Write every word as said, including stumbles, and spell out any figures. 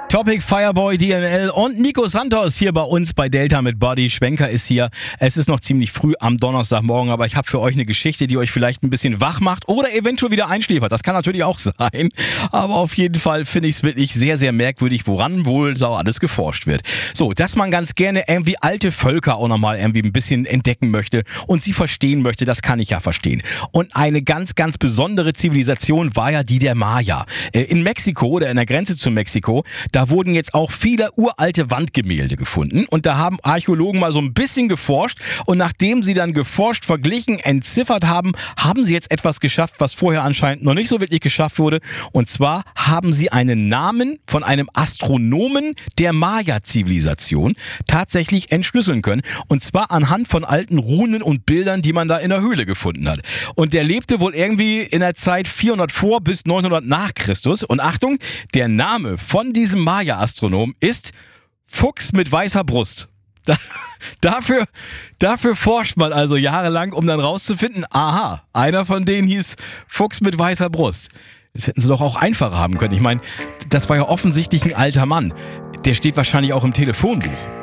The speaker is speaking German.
Topic Fireboy, D M L und Nico Santos hier bei uns bei Delta mit Body. Schwenker ist hier. Es ist noch ziemlich früh am Donnerstagmorgen, aber ich habe für euch eine Geschichte, die euch vielleicht ein bisschen wach macht oder eventuell wieder einschläfert. Das kann natürlich auch sein. Aber auf jeden Fall finde ich es wirklich sehr, sehr merkwürdig, woran wohl so alles geforscht wird. So, dass man ganz gerne irgendwie alte Völker auch nochmal irgendwie ein bisschen entdecken möchte und sie verstehen möchte, das kann ich ja verstehen. Und eine ganz, ganz besondere Zivilisation war ja die der Maya. In Mexiko oder in der Grenze zu Mexiko, da wurden jetzt auch viele uralte Wandgemälde gefunden und da haben Archäologen mal so ein bisschen geforscht und nachdem sie dann geforscht, verglichen, entziffert haben, haben sie jetzt etwas geschafft, was vorher anscheinend noch nicht so wirklich geschafft wurde, und zwar haben sie einen Namen von einem Astronomen der Maya-Zivilisation tatsächlich entschlüsseln können, und zwar anhand von alten Runen und Bildern, die man da in der Höhle gefunden hat. Und der lebte wohl irgendwie in der Zeit vierhundert vor bis neunhundert nach Christus, und Achtung, der Name von diesem Maya-Astronom ist Fuchs mit weißer Brust. Da, dafür, dafür forscht man also jahrelang, um dann rauszufinden, aha, einer von denen hieß Fuchs mit weißer Brust. Das hätten sie doch auch einfacher haben können. Ich meine, das war ja offensichtlich ein alter Mann. Der steht wahrscheinlich auch im Telefonbuch.